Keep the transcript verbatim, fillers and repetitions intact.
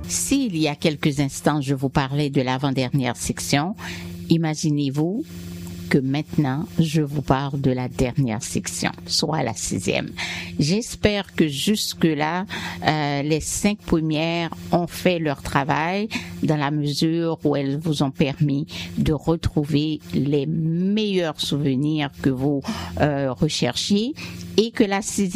S'il y a quelques instants, je vous parlais de l'avant-dernière section, imaginez-vous que maintenant, je vous parle de la dernière section, soit la sixième. J'espère que jusque-là, euh, les cinq premières ont fait leur travail dans la mesure où elles vous ont permis de retrouver les meilleurs souvenirs que vous euh, recherchiez et que la sixième